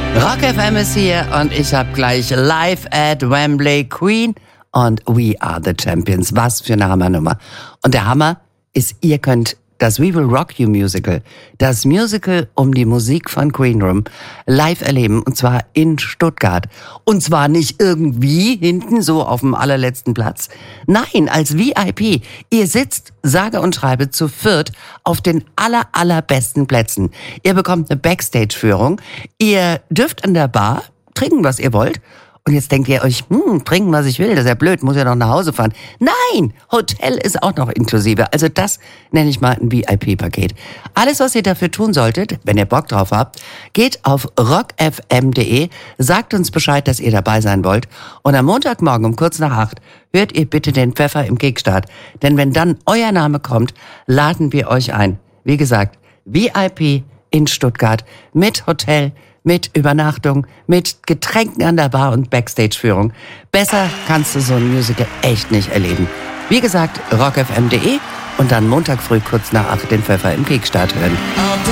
Rock FM ist hier und ich habe gleich live at Wembley Queen und We Are the Champions. Was für eine Hammernummer. Und der Hammer ist, ihr könnt das We Will Rock You Musical, das Musical um die Musik von Queen Room, live erleben, und zwar in Stuttgart. Und zwar nicht irgendwie hinten so auf dem allerletzten Platz. Nein, als VIP. Ihr sitzt, sage und schreibe, zu viert auf den allerbesten Plätzen. Ihr bekommt eine Backstage-Führung. Ihr dürft an der Bar trinken, was ihr wollt. Und jetzt denkt ihr euch, trinken, was ich will, das ist ja blöd, muss ja noch nach Hause fahren. Nein, Hotel ist auch noch inklusive. Also das nenne ich mal ein VIP-Paket. Alles, was ihr dafür tun solltet, wenn ihr Bock drauf habt, geht auf rockfm.de, sagt uns Bescheid, dass ihr dabei sein wollt. Und am Montagmorgen um kurz nach 8 hört ihr bitte den Pfeffer im Kickstart. Denn wenn dann euer Name kommt, laden wir euch ein. Wie gesagt, VIP in Stuttgart mit Hotel, mit Übernachtung, mit Getränken an der Bar und Backstage-Führung. Besser kannst du so ein Musical echt nicht erleben. Wie gesagt, rockfm.de und dann Montag früh kurz nach 8 den Pfeffer im Kickstart hören.